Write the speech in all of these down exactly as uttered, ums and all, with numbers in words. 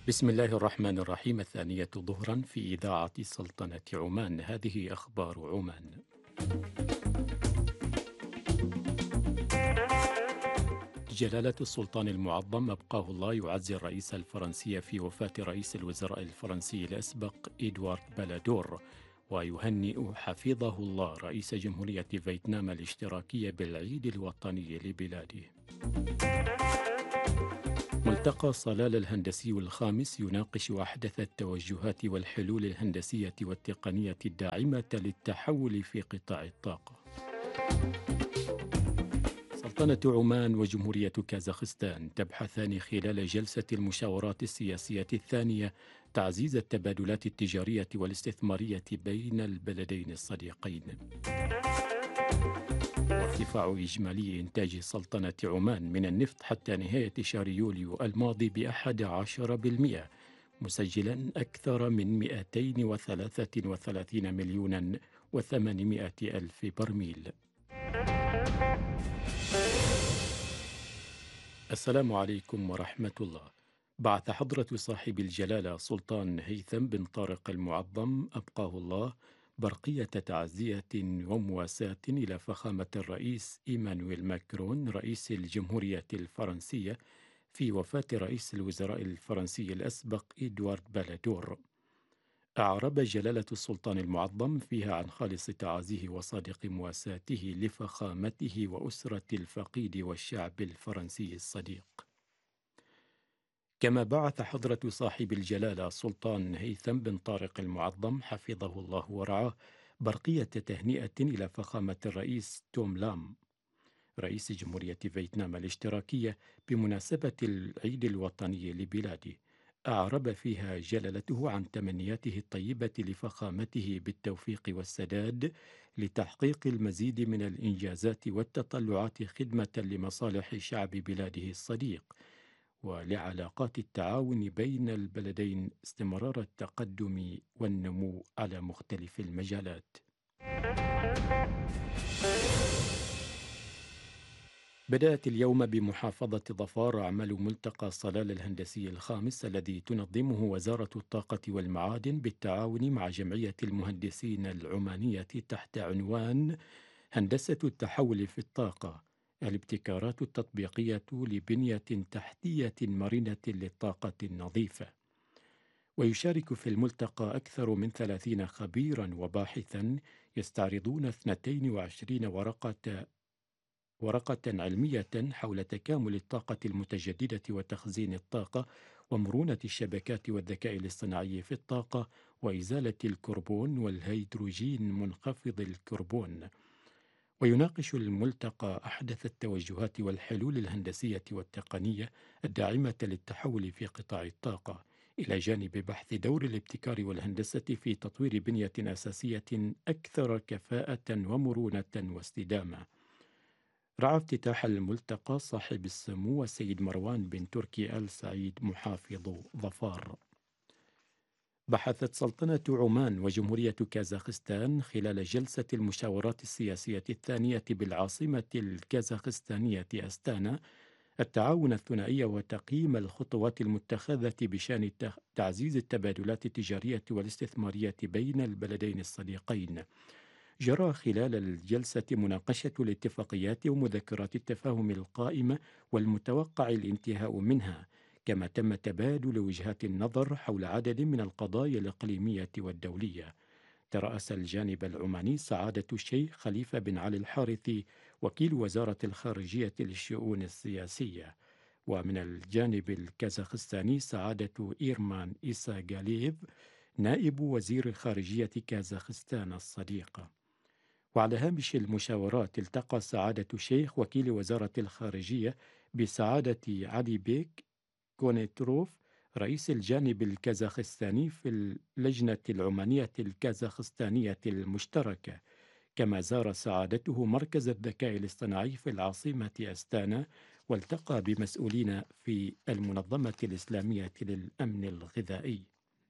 بسم الله الرحمن الرحيم. الثانية ظهرا في إذاعة سلطنة عمان. هذه أخبار عمان. جلالة السلطان المعظم أبقاه الله يعزي الرئيس الفرنسي في وفاة رئيس الوزراء الفرنسي الأسبق إدوارد بلادور، ويهنئ حفظه الله رئيس جمهورية فيتنام الاشتراكية بالعيد الوطني لبلاده. ملتقى صلالة الهندسي الخامس يناقش أحدث التوجهات والحلول الهندسية والتقنية الداعمة للتحول في قطاع الطاقة. سلطنة عمان وجمهورية كازاخستان تبحثان خلال جلسة المشاورات السياسية الثانية تعزيز التبادلات التجارية والاستثمارية بين البلدين الصديقين. ارتفاع إجمالي إنتاج سلطنة عمان من النفط حتى نهاية شهر يوليو الماضي بأحد عشر بالمئة، مسجلا أكثر من مئتين وثلاثة وثلاثين مليونا وثمانمائة ألف برميل. السلام عليكم ورحمة الله. بعث حضرة صاحب الجلالة سلطان هيثم بن طارق المعظم أبقاه الله برقية تعزية ومواساة إلى فخامة الرئيس إيمانويل ماكرون رئيس الجمهورية الفرنسية في وفاة رئيس الوزراء الفرنسي الأسبق إدوارد بلادور. أعرب جلالة السلطان المعظم فيها عن خالص تعازيه وصادق مواساته لفخامته وأسرة الفقيد والشعب الفرنسي الصديق. كما بعث حضرة صاحب الجلالة سلطان هيثم بن طارق المعظم حفظه الله ورعاه برقية تهنئة إلى فخامة الرئيس توم لام رئيس جمهورية فيتنام الاشتراكية بمناسبة العيد الوطني لبلاده. أعرب فيها جلالته عن تمنياته الطيبة لفخامته بالتوفيق والسداد لتحقيق المزيد من الإنجازات والتطلعات خدمة لمصالح شعب بلاده الصديق، ولعلاقات التعاون بين البلدين استمرار التقدم والنمو على مختلف المجالات. بدأت اليوم بمحافظة ظفار أعمال ملتقى صلالة الهندسي الخامس الذي تنظمه وزارة الطاقة والمعادن بالتعاون مع جمعية المهندسين العمانية تحت عنوان هندسة التحول في الطاقة: الابتكارات التطبيقية لبنية تحتية مرنة للطاقة النظيفة. ويشارك في الملتقى أكثر من ثلاثين خبيرا وباحثا يستعرضون اثنتين وعشرين ورقة ورقة علمية حول تكامل الطاقة المتجددة وتخزين الطاقة ومرونة الشبكات والذكاء الاصطناعي في الطاقة وإزالة الكربون والهيدروجين منخفض الكربون. ويناقش الملتقى أحدث التوجهات والحلول الهندسية والتقنية الداعمة للتحول في قطاع الطاقة، إلى جانب بحث دور الابتكار والهندسة في تطوير بنية أساسية أكثر كفاءة ومرونة واستدامة. رعى افتتاح الملتقى صاحب السمو السيد مروان بن تركي آل سعيد محافظ ظفار. بحثت سلطنة عمان وجمهورية كازاخستان خلال جلسة المشاورات السياسية الثانية بالعاصمة الكازاخستانية أستانا التعاون الثنائي وتقييم الخطوات المتخذة بشأن تعزيز التبادلات التجارية والاستثمارية بين البلدين الصديقين. جرى خلال الجلسة مناقشة الاتفاقيات ومذكرات التفاهم القائمة والمتوقع الانتهاء منها، كما تم تبادل وجهات النظر حول عدد من القضايا الإقليمية والدولية. ترأس الجانب العماني سعادة الشيخ خليفة بن علي الحارثي وكيل وزارة الخارجية للشؤون السياسية، ومن الجانب الكازاخستاني سعادة إيرمان إيسا غالييف نائب وزير خارجية كازاخستان الصديقة. وعلى هامش المشاورات التقى سعادة الشيخ وكيل وزارة الخارجية بسعادة علي بيك كونيتروف رئيس الجانب الكازاخستاني في اللجنة العمانية الكازاخستانية المشتركة، كما زار سعادته مركز الذكاء الاصطناعي في العاصمة أستانا والتقى بمسؤولين في المنظمة الإسلامية للأمن الغذائي.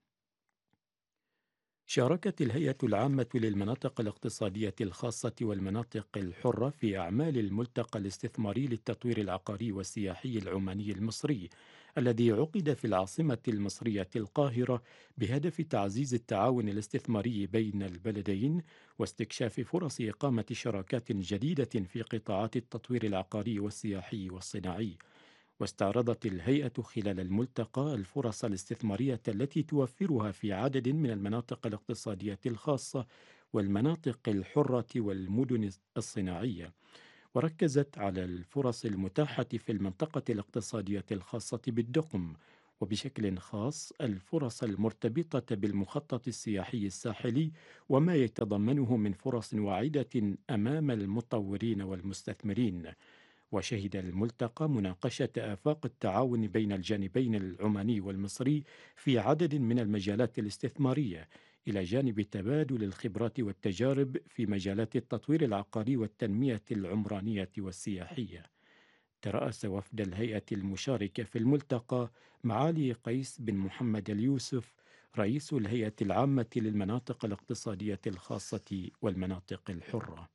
شاركت الهيئة العامة للمناطق الاقتصادية الخاصة والمناطق الحرة في أعمال الملتقى الاستثماري للتطوير العقاري والسياحي العماني المصري الذي عقد في العاصمة المصرية القاهرة بهدف تعزيز التعاون الاستثماري بين البلدين واستكشاف فرص إقامة شراكات جديدة في قطاعات التطوير العقاري والسياحي والصناعي. واستعرضت الهيئة خلال الملتقى الفرص الاستثمارية التي توفرها في عدد من المناطق الاقتصادية الخاصة والمناطق الحرة والمدن الصناعية، وركزت على الفرص المتاحة في المنطقة الاقتصادية الخاصة بالدقم، وبشكل خاص الفرص المرتبطة بالمخطط السياحي الساحلي وما يتضمنه من فرص واعدة أمام المطورين والمستثمرين. وشهد الملتقى مناقشة آفاق التعاون بين الجانبين العماني والمصري في عدد من المجالات الاستثمارية، إلى جانب تبادل الخبرات والتجارب في مجالات التطوير العقاري والتنمية العمرانية والسياحية. ترأس وفد الهيئة المشاركة في الملتقى معالي قيس بن محمد اليوسف، رئيس الهيئة العامة للمناطق الاقتصادية الخاصة والمناطق الحرة.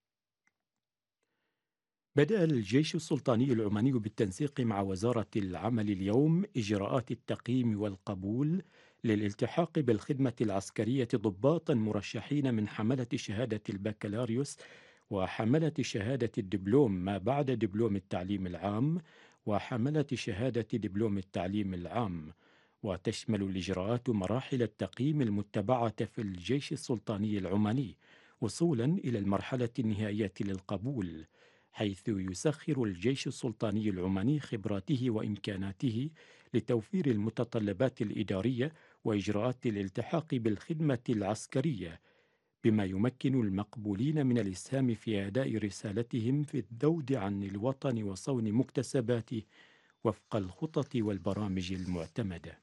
بدأ الجيش السلطاني العماني بالتنسيق مع وزارة العمل اليوم إجراءات التقييم والقبول للالتحاق بالخدمة العسكرية ضباطا مرشحين من حملة شهادة البكالوريوس وحملة شهادة الدبلوم ما بعد دبلوم التعليم العام وحملة شهادة دبلوم التعليم العام. وتشمل الإجراءات مراحل التقييم المتبعة في الجيش السلطاني العماني وصولا إلى المرحلة النهائية للقبول، حيث يسخر الجيش السلطاني العماني خبراته وإمكاناته لتوفير المتطلبات الإدارية وإجراءات الالتحاق بالخدمة العسكرية، بما يمكن المقبولين من الإسهام في أداء رسالتهم في الذود عن الوطن وصون مكتسباته وفق الخطط والبرامج المعتمدة.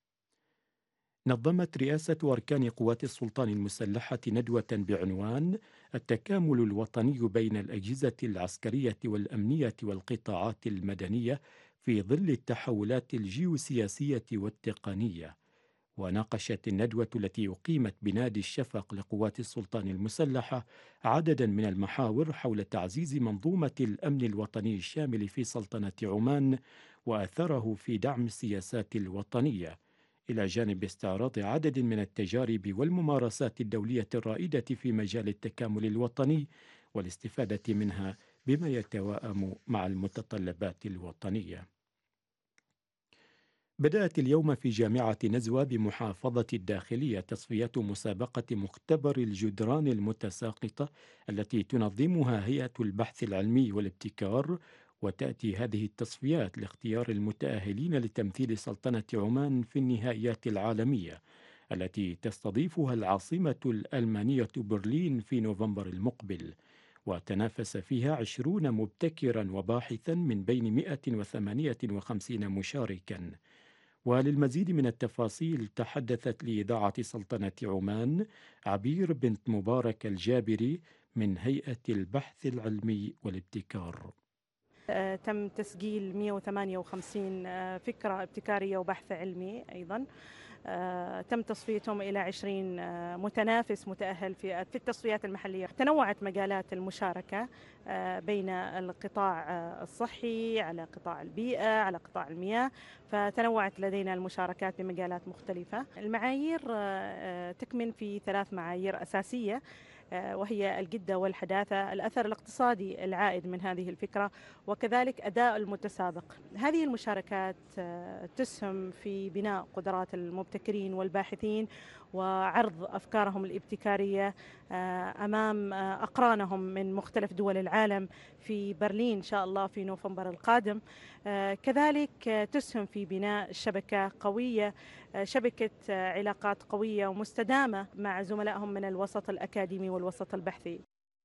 نظمت رئاسة أركان قوات السلطان المسلحة ندوة بعنوان التكامل الوطني بين الأجهزة العسكرية والأمنية والقطاعات المدنية في ظل التحولات الجيوسياسية والتقنية. وناقشت الندوة التي أقيمت بنادي الشفق لقوات السلطان المسلحة عددا من المحاور حول تعزيز منظومة الأمن الوطني الشامل في سلطنة عمان وأثره في دعم السياسات الوطنية، إلى جانب استعراض عدد من التجارب والممارسات الدولية الرائدة في مجال التكامل الوطني والاستفادة منها بما يتوائم مع المتطلبات الوطنية. بدأت اليوم في جامعة نزوة بمحافظة الداخلية تصفيات مسابقة مختبر الجدران المتساقطة التي تنظمها هيئة البحث العلمي والابتكار، وتأتي هذه التصفيات لاختيار المتأهلين لتمثيل سلطنة عمان في النهائيات العالمية التي تستضيفها العاصمة الألمانية برلين في نوفمبر المقبل. وتنافس فيها عشرون مبتكرا وباحثا من بين مئة وثمانية وخمسين مشاركا. وللمزيد من التفاصيل تحدثت لإذاعة سلطنة عمان عبير بنت مبارك الجابري من هيئة البحث العلمي والابتكار. تم تسجيل مئة وثمانية وخمسين فكرة ابتكارية وبحث علمي. أيضا تم تصفيتهم إلى عشرين متنافس متأهل في في التصفيات المحلية. تنوعت مجالات المشاركة بين القطاع الصحي على قطاع البيئة على قطاع المياه، فتنوعت لدينا المشاركات بمجالات مختلفة. المعايير تكمن في ثلاث معايير أساسية، وهي الجدة والحداثة، الأثر الاقتصادي العائد من هذه الفكرة، وكذلك أداء المتسابق. هذه المشاركات تسهم في بناء قدرات المبتكرين والباحثين وعرض أفكارهم الابتكارية أمام أقرانهم من مختلف دول العالم في برلين إن شاء الله في نوفمبر القادم. كذلك تسهم في بناء شبكة قوية، شبكة علاقات قوية ومستدامة مع زملائهم من الوسط الأكاديمي والوسط البحثي.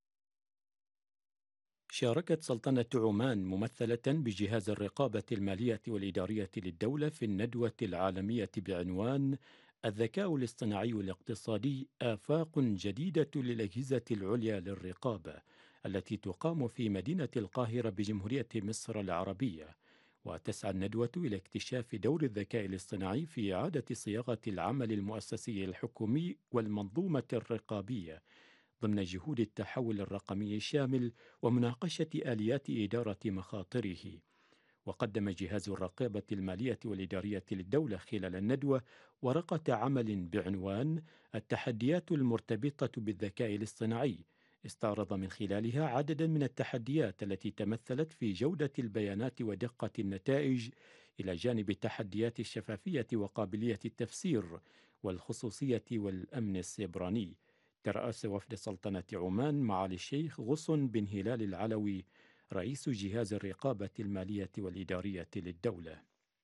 شاركت سلطنة عمان ممثلة بجهاز الرقابة المالية والإدارية للدولة في الندوة العالمية بعنوان الذكاء الاصطناعي الاقتصادي آفاق جديدة للأجهزة العليا للرقابة، التي تقام في مدينة القاهرة بجمهورية مصر العربية. وتسعى الندوة إلى اكتشاف دور الذكاء الاصطناعي في إعادة صياغة العمل المؤسسي الحكومي والمنظومة الرقابية ضمن جهود التحول الرقمي الشامل ومناقشة آليات إدارة مخاطره. وقدم جهاز الرقابة المالية والإدارية للدولة خلال الندوة ورقة عمل بعنوان التحديات المرتبطة بالذكاء الاصطناعي، استعرض من خلالها عددا من التحديات التي تمثلت في جودة البيانات ودقة النتائج، إلى جانب تحديات الشفافية وقابلية التفسير والخصوصية والأمن السيبراني. ترأس وفد سلطنة عمان معالي الشيخ غصن بن هلال العلوي رئيس جهاز الرقابة المالية والإدارية للدولة.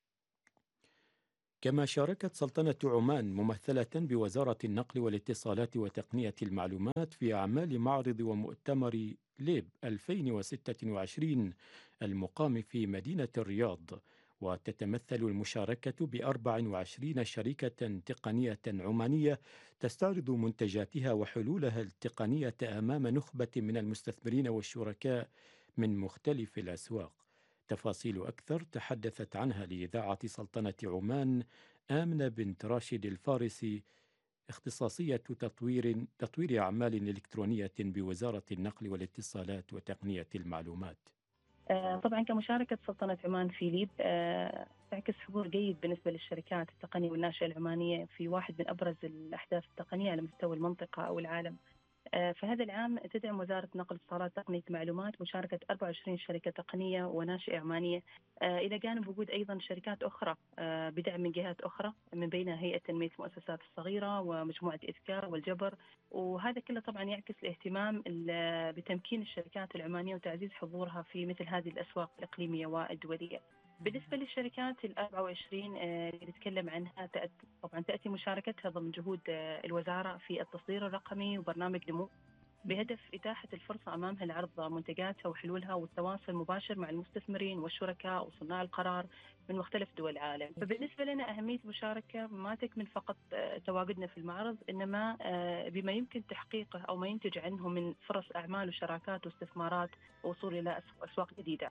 كما شاركت سلطنة عمان ممثلة بوزارة النقل والاتصالات وتقنية المعلومات في أعمال معرض ومؤتمر ليب ألفين وستة وعشرين المقام في مدينة الرياض، وتتمثل المشاركة بأربع وعشرين شركة تقنية عمانية تستعرض منتجاتها وحلولها التقنية أمام نخبة من المستثمرين والشركاء من مختلف الأسواق. تفاصيل أكثر تحدثت عنها لإذاعة سلطنة عمان آمنة بنت راشد الفارسي، اختصاصية تطوير تطوير أعمال إلكترونية بوزارة النقل والاتصالات وتقنية المعلومات. طبعا كمشاركة سلطنة عمان في ليب تعكس حضور جيد بالنسبة للشركات التقنية والناشئة العمانية في واحد من أبرز الأحداث التقنية على مستوى المنطقة أو العالم. فهذا العام تدعم وزارة نقل اتصالات تقنية معلومات مشاركة أربع وعشرين شركة تقنية وناشئة عمانية، إلى جانب وجود أيضا شركات أخرى بدعم من جهات أخرى، من بينها هيئة تنمية المؤسسات الصغيرة ومجموعة إذكار والجبر. وهذا كله طبعا يعكس الاهتمام بتمكين الشركات العمانية وتعزيز حضورها في مثل هذه الأسواق الإقليمية والدولية. بالنسبة للشركات الأربعة وعشرين اللي نتكلم عنها، طبعا تأتي مشاركتها ضمن جهود الوزارة في التصدير الرقمي وبرنامج نمو بهدف إتاحة الفرصة أمامها لعرض منتجاتها وحلولها والتواصل مباشر مع المستثمرين والشركاء وصناع القرار من مختلف دول العالم. فبالنسبة لنا أهمية المشاركة ما تكمن فقط تواجدنا في المعرض، إنما بما يمكن تحقيقه أو ما ينتج عنه من فرص أعمال وشراكات واستثمارات ووصول إلى أسواق جديدة.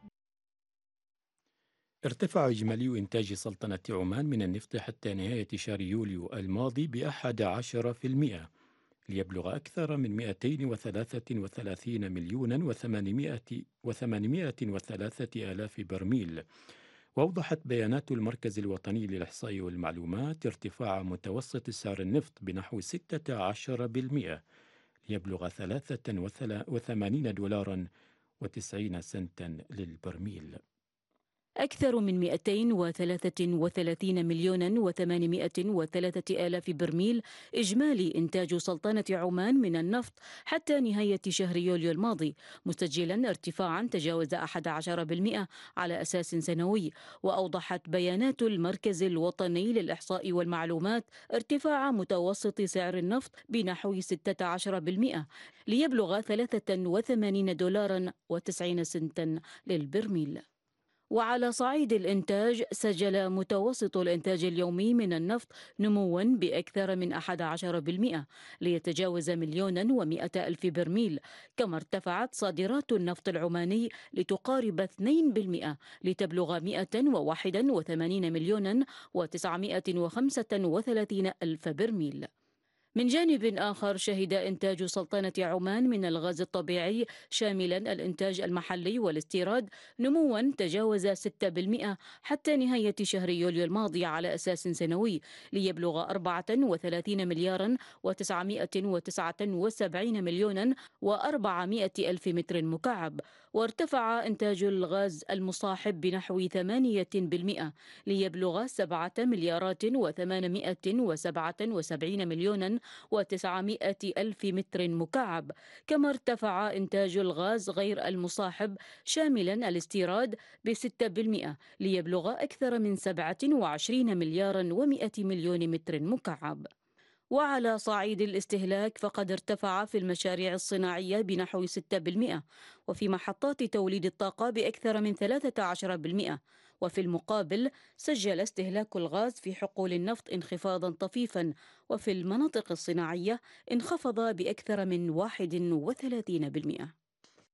ارتفع إجمالي إنتاج سلطنة عمان من النفط حتى نهاية شهر يوليو الماضي بأحد عشر في المئة ليبلغ أكثر من مئتين وثلاثة وثلاثين مليون وثمانمائة وثلاثة آلاف برميل. وأوضحت بيانات المركز الوطني للإحصاء والمعلومات ارتفاع متوسط سعر النفط بنحو ستة عشر بالمئة ليبلغ ثلاثة وثمانين دولارا وتسعين سنتا للبرميل. أكثر من مئتين وثلاثة وثلاثين مليون وثمانمائة وثلاثة آلاف برميل إجمالي إنتاج سلطنة عمان من النفط حتى نهاية شهر يوليو الماضي، مسجلا ارتفاعا تجاوز أحد عشر بالمئة على أساس سنوي. وأوضحت بيانات المركز الوطني للإحصاء والمعلومات ارتفاع متوسط سعر النفط بنحو ستة عشر بالمئة ليبلغ ثلاثة وثمانين دولارا وتسعين سنتا للبرميل. وعلى صعيد الإنتاج، سجل متوسط الإنتاج اليومي من النفط نموا بأكثر من أحد عشر بالمئة ليتجاوز مليونا ومئة ألف برميل. كما ارتفعت صادرات النفط العماني لتقارب اثنين بالمئة لتبلغ مئة وواحد وثمانين مليونا وتسعمائة وخمسة وثلاثين ألف برميل. من جانب آخر، شهد إنتاج سلطنة عمان من الغاز الطبيعي شاملا الإنتاج المحلي والاستيراد نموا تجاوز ستة بالمئة حتى نهاية شهر يوليو الماضي على أساس سنوي، ليبلغ أربعة وثلاثين مليارا وتسعمائة وتسعة وسبعين مليونا وأربعمائة ألف متر مكعب. وارتفع إنتاج الغاز المصاحب بنحو ثمانية بالمئة ليبلغ سبعة مليارات وثمانمائة وسبعة وسبعين مليونا وتسعمائة ألف متر مكعب. كما ارتفع إنتاج الغاز غير المصاحب شاملا الاستيراد بستة بالمئة ليبلغ أكثر من سبعة وعشرين مليارا ومئة مليون متر مكعب. وعلى صعيد الاستهلاك، فقد ارتفع في المشاريع الصناعية بنحو ستة بالمئة، وفي محطات توليد الطاقة بأكثر من ثلاثة عشر بالمئة. وفي المقابل، سجل استهلاك الغاز في حقول النفط انخفاضا طفيفا، وفي المناطق الصناعية انخفض بأكثر من واحد وثلاثين بالمئة.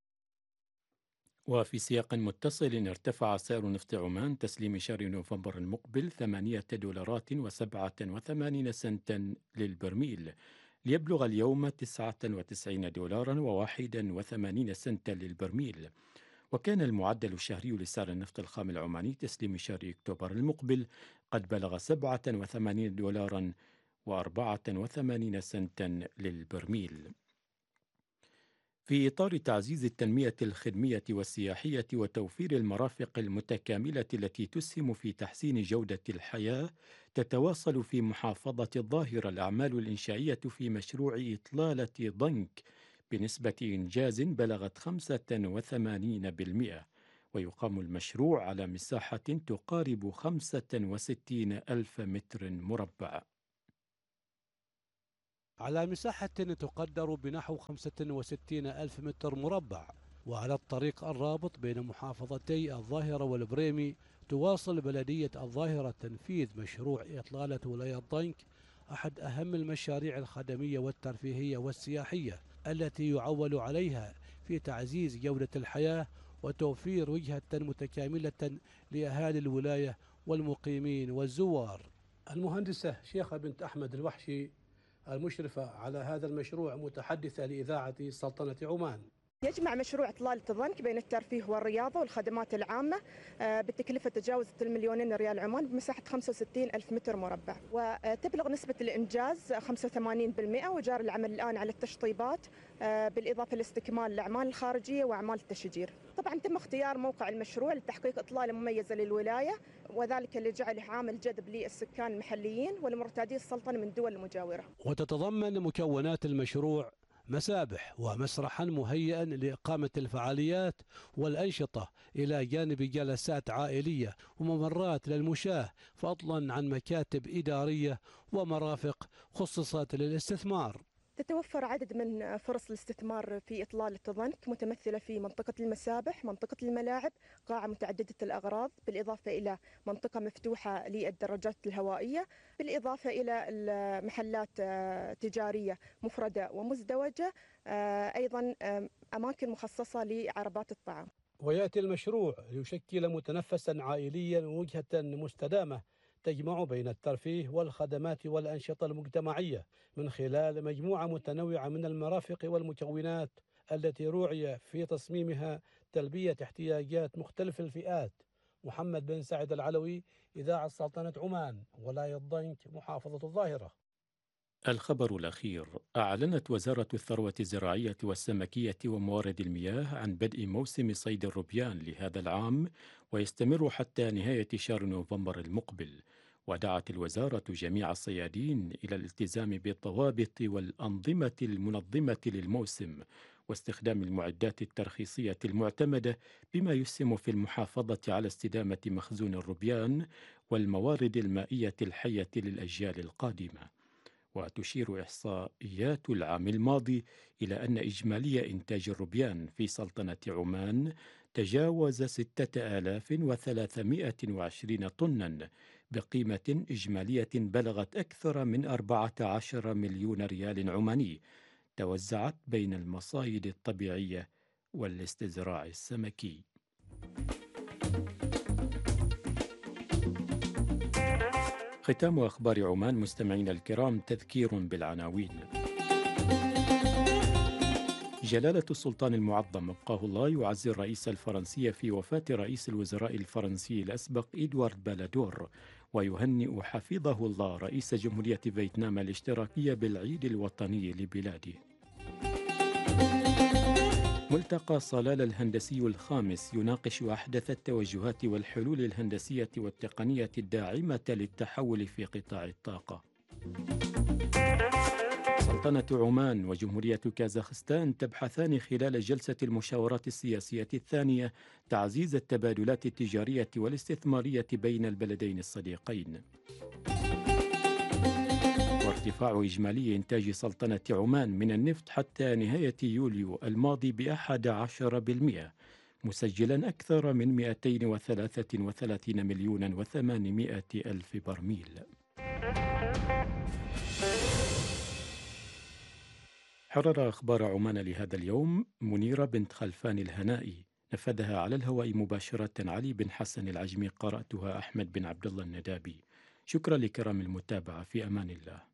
وفي سياق متصل، ارتفع سعر نفط عمان تسليم شهر نوفمبر المقبل ثمانية دولارات وسبعة وثمانين سنتا للبرميل ليبلغ اليوم تسعة وتسعين دولارا وواحد وثمانين سنتا للبرميل. وكان المعدل الشهري لسعر النفط الخام العماني تسليم شهر أكتوبر المقبل قد بلغ سبعة وثمانين دولارا وأربعة وثمانين سنتا للبرميل. في إطار تعزيز التنمية الخدمية والسياحية وتوفير المرافق المتكاملة التي تسهم في تحسين جودة الحياة، تتواصل في محافظة الظاهرة الأعمال الإنشائية في مشروع إطلالة ضنك بنسبة إنجاز بلغت خمسة وثمانين بالمئة، ويقام المشروع على مساحة تقارب خمسة وستين ألف متر مربع. على مساحة تقدر بنحو خمسة وستين ألف متر مربع، وعلى الطريق الرابط بين محافظتي الظاهرة والبريمي، تواصل بلدية الظاهرة تنفيذ مشروع إطلالة ولاية ضنك، أحد أهم المشاريع الخدمية والترفيهية والسياحية التي يعول عليها في تعزيز جودة الحياة وتوفير وجهة متكاملة لأهالي الولاية والمقيمين والزوار. المهندسة شيخة بنت أحمد الوحشي المشرفة على هذا المشروع متحدثة لإذاعة سلطنة عمان. يجمع مشروع إطلالة ضنك بين الترفيه والرياضة والخدمات العامة بتكلفة تجاوزت المليونين ريال عمان بمساحة خمسة وستين ألف متر مربع، وتبلغ نسبة الإنجاز خمسة وثمانين بالمئة، وجار العمل الآن على التشطيبات بالإضافة لاستكمال الأعمال الخارجية وأعمال التشجير. طبعا تم اختيار موقع المشروع لتحقيق إطلالة مميزة للولاية، وذلك لجعله عامل جذب للسكان المحليين ولمرتادي السلطنة من الدول المجاورة. وتتضمن مكونات المشروع مسابح ومسرحا مهيئا لإقامة الفعاليات والأنشطة، إلى جانب جلسات عائلية وممرات للمشاة، فضلا عن مكاتب إدارية ومرافق خصصت للاستثمار. تتوفر عدد من فرص الاستثمار في إطلالة ضنك، متمثلة في منطقة المسابح، منطقة الملاعب، قاعة متعددة الأغراض، بالإضافة إلى منطقة مفتوحة للدراجات الهوائية، بالإضافة إلى محلات تجارية مفردة ومزدوجة، أيضا أماكن مخصصة لعربات الطعام. ويأتي المشروع ليشكل متنفسا عائليا ووجهة مستدامة تجمع بين الترفيه والخدمات والأنشطة المجتمعية من خلال مجموعة متنوعة من المرافق والمكونات التي روعي في تصميمها تلبية احتياجات مختلف الفئات. محمد بن سعد العلوي، إذاعة سلطنة عمان، ولاية ضنك، محافظة الظاهرة. الخبر الأخير: أعلنت وزارة الثروة الزراعية والسمكية وموارد المياه عن بدء موسم صيد الروبيان لهذا العام، ويستمر حتى نهاية شهر نوفمبر المقبل. ودعت الوزارة جميع الصيادين إلى الالتزام بالضوابط والأنظمة المنظمة للموسم، واستخدام المعدات الترخيصية المعتمدة، بما يسهم في المحافظة على استدامة مخزون الروبيان والموارد المائية الحية للأجيال القادمة. وتشير إحصائيات العام الماضي إلى أن إجمالي إنتاج الروبيان في سلطنة عمان تجاوز ستة آلاف وثلاثمائة وعشرين طنا، بقيمة إجمالية بلغت أكثر من أربعة عشر مليون ريال عماني، توزعت بين المصايد الطبيعية والاستزراع السمكي. ختام أخبار عمان. مستمعين الكرام، تذكير بالعناوين. جلالة السلطان المعظم أبقاه الله يعزي الرئيس الفرنسي في وفاة رئيس الوزراء الفرنسي الأسبق إدوارد بالادور، ويهنئ حفظه الله رئيس جمهورية فيتنام الاشتراكية بالعيد الوطني لبلاده. ملتقى صلالة الهندسي الخامس يناقش أحدث التوجهات والحلول الهندسية والتقنية الداعمة للتحول في قطاع الطاقة. سلطنة عمان وجمهورية كازاخستان تبحثان خلال جلسة المشاورات السياسية الثانية تعزيز التبادلات التجارية والاستثمارية بين البلدين الصديقين. وارتفاع إجمالي إنتاج سلطنة عمان من النفط حتى نهاية يوليو الماضي بأحد عشر بالمئة، مسجلا أكثر من مئتين وثلاثة وثلاثين مليون وثمانمائة ألف برميل. حرر أخبار عمان لهذا اليوم منيرة بنت خلفان الهنائي، نفذها على الهواء مباشرة علي بن حسن العجمي، قرأتها أحمد بن عبد الله الندابي. شكرا لكرام المتابعة، في أمان الله.